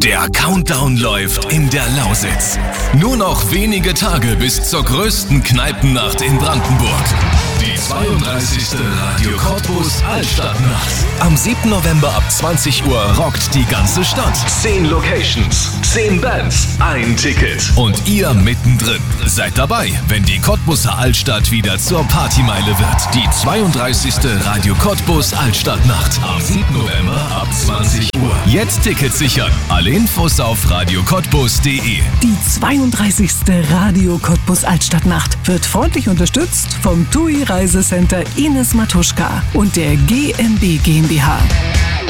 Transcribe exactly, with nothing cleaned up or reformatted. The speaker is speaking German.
Der Countdown läuft in der Lausitz. Nur noch wenige Tage bis zur größten Kneipennacht in Brandenburg. Die zweiunddreißigste Radio Cottbus Altstadtnacht. Am siebten November ab zwanzig Uhr rockt die ganze Stadt. Zehn Locations, zehn Bands, ein Ticket. Und ihr mittendrin. Seid dabei, wenn die Cottbuser Altstadt wieder zur Partymeile wird. Die zweiunddreißigste Radio Cottbus Altstadtnacht. Am siebten November ab zwanzig Uhr. Jetzt Tickets sichern. Alle Infos auf radio cottbus punkt de. Die zweiunddreißigste Radio Cottbus Altstadtnacht wird freundlich unterstützt vom T U I Reisecenter Ines Matuschka und der G M B GmbH.